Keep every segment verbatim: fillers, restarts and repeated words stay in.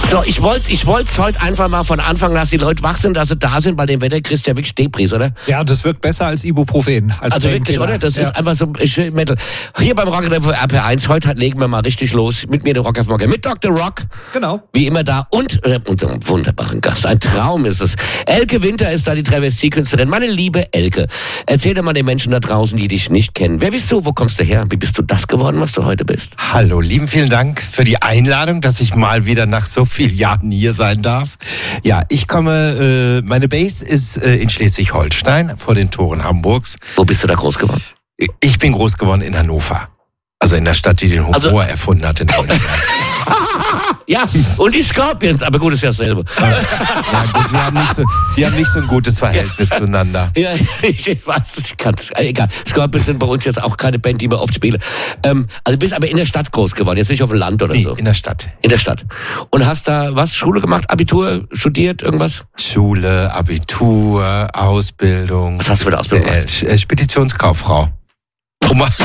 So, ich wollte ich es heute einfach mal von Anfang an, dass die Leute wach sind, dass sie da sind. Bei dem Wetter kriegst du ja wirklich Depris, oder? Ja, das wirkt besser als Ibuprofen. Als also wirklich, oder? Das ja. ist einfach so schön Metal. Hier beim Rock R P eins, heute legen wir mal richtig los. Mit mir, der Rock auf Morgen. Mit Doktor Rock. Genau. Wie immer da. Und äh, unserem wunderbaren Gast. Ein Traum ist es. Elke Winter ist da, die Travestiekünstlerin. Meine liebe Elke, erzähl doch mal den Menschen da draußen, die dich nicht kennen. Wer bist du? Wo kommst du her? Wie bist du das geworden, was du heute bist? Hallo, lieben vielen Dank für die Einladung, dass ich mal wieder nach so vielen Jahren hier sein darf. Ja, ich komme, äh, meine Base ist äh, in Schleswig-Holstein, vor den Toren Hamburgs. Wo bist du da groß geworden? Ich bin groß geworden in Hannover. Also in der Stadt, die den Humor also, erfunden hat in Deutschland. Ja, und die Scorpions, aber gut, ist ja dasselbe. Ja, gut, wir haben nicht so, wir haben nicht so ein gutes Verhältnis ja. zueinander. Ja, ich weiß, ich kann's, egal. Scorpions sind bei uns jetzt auch keine Band, die wir oft spielen. Ähm, also du bist aber in der Stadt groß geworden, jetzt nicht auf dem Land oder nee, so. in der Stadt. In der Stadt. Und hast da was, Schule gemacht, Abitur, studiert, irgendwas? Schule, Abitur, Ausbildung. Was hast du für eine Ausbildung gemacht? Äh, Speditionskauffrau. Um, um,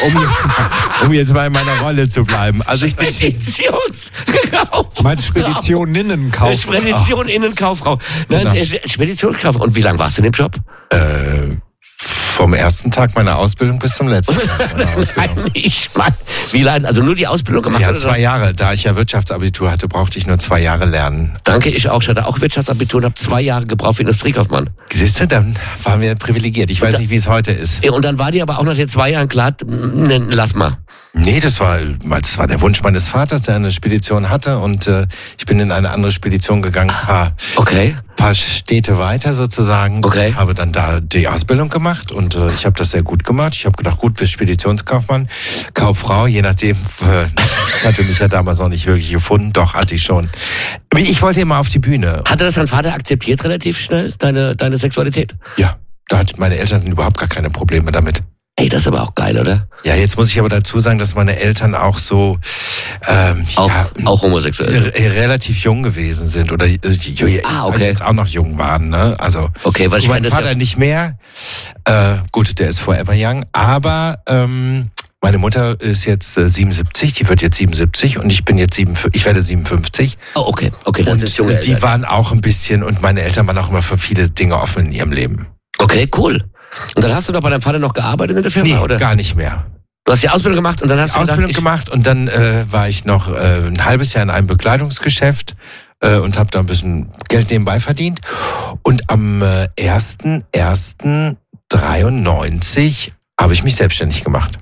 jetzt, um jetzt mal in meiner Rolle zu bleiben. Also ich bin Speditionskauffrau. Meinst Speditioninnenkaufrau? Speditioninnenkauffrau. Nein, genau. Speditionskauffrau. Und wie lange warst du in dem Job? Äh, vom ersten Tag meiner Ausbildung bis zum letzten Tag meiner Ausbildung. Nein, ich mein, wie lange? Also nur die Ausbildung gemacht? Ja, oder zwei Jahre. Da ich ja Wirtschaftsabitur hatte, brauchte ich nur zwei Jahre lernen. Danke, ich auch. Ich hatte auch Wirtschaftsabitur und habe zwei Jahre gebraucht für Industriekaufmann. Siehst du, dann waren wir privilegiert. Ich weiß nicht, wie es heute ist. Ja, und dann war dir aber auch nach den zwei Jahren klar, ne, lass mal. Nee, das war, das war der Wunsch meines Vaters, der eine Spedition hatte. Und äh, ich bin in eine andere Spedition gegangen, ein paar, okay. paar Städte weiter sozusagen. Okay. Und habe dann da die Ausbildung gemacht und äh, ich habe das sehr gut gemacht. Ich habe gedacht, gut, bist Speditionskaufmann, Kauffrau, je nachdem. Äh, ich hatte mich ja damals noch nicht wirklich gefunden. Doch, hatte ich schon. Ich wollte immer auf die Bühne. Hatte das dein Vater akzeptiert relativ schnell, deine, deine Sexualität? Ja, da hatten meine Eltern überhaupt gar keine Probleme damit. Ey, das ist aber auch geil, oder? Ja, jetzt muss ich aber dazu sagen, dass meine Eltern auch so ähm, auch, ja, auch homosexuell re- relativ jung gewesen sind oder äh, ah, okay. jetzt auch noch jung waren, ne? Also okay, weil ich mein mein, Vater ja nicht mehr. Äh, gut, der ist forever young, aber ähm, meine Mutter ist jetzt äh, siebenundsiebzig, die wird jetzt siebenundsiebzig und ich bin jetzt siebenundfünfzig, ich werde siebenundfünfzig. Oh, okay, okay, das und ist junge die Eltern. waren auch ein bisschen und meine Eltern waren auch immer für viele Dinge offen in ihrem Leben. Okay, cool. Und dann hast du doch bei deinem Vater noch gearbeitet in der Firma, nee, oder? Gar nicht mehr. Du hast die Ausbildung gemacht und dann hast du Ausbildung gedacht, gemacht und dann äh, war ich noch äh, ein halbes Jahr in einem Bekleidungsgeschäft äh, und habe da ein bisschen Geld nebenbei verdient. Und am äh, ersten ersten dreiundneunzig habe ich mich selbstständig gemacht.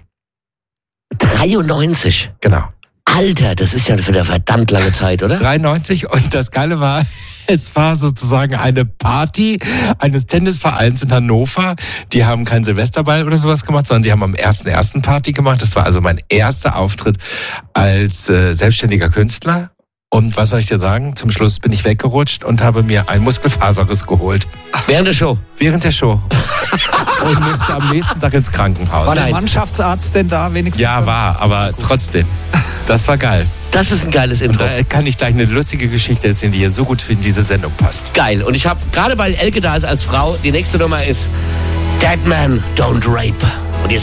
dreiundneunzig? Genau. Alter, das ist ja für eine verdammt lange Zeit, oder? dreiundneunzig und das Geile war, es war sozusagen eine Party eines Tennisvereins in Hannover. Die haben keinen Silvesterball oder sowas gemacht, sondern die haben am ersten ersten Party gemacht. Das war also mein erster Auftritt als äh, selbstständiger Künstler. Und was soll ich dir sagen? Zum Schluss bin ich weggerutscht und habe mir einen Muskelfaserriss geholt. Während der Show? Während der Show. Und musste am nächsten Tag ins Krankenhaus. War der Mannschaftsarzt denn da wenigstens? Ja, war, aber trotzdem. Das war geil. Das ist ein geiles Intro. Und da kann ich gleich eine lustige Geschichte erzählen, die hier so gut in diese Sendung passt. Geil. Und ich habe, gerade weil Elke da ist als Frau, die nächste Nummer ist Dead Man Don't Rape.